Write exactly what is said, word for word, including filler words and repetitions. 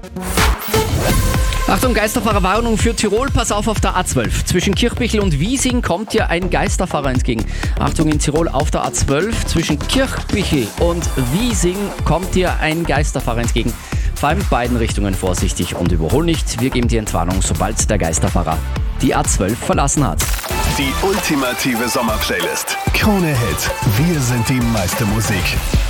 Achtung, Geisterfahrerwarnung für Tirol. Pass auf auf der A zwölf. Zwischen Kirchbichel und Wiesing kommt dir ein Geisterfahrer entgegen. Achtung, in Tirol auf der A zwölf. Zwischen Kirchbichel und Wiesing kommt dir ein Geisterfahrer entgegen. Fahr in beiden Richtungen vorsichtig und überhol nicht. Wir geben dir Entwarnung, sobald der Geisterfahrer die A zwölf verlassen hat. Die ultimative Sommerplaylist. Krone Hit. Wir sind die meiste Musik.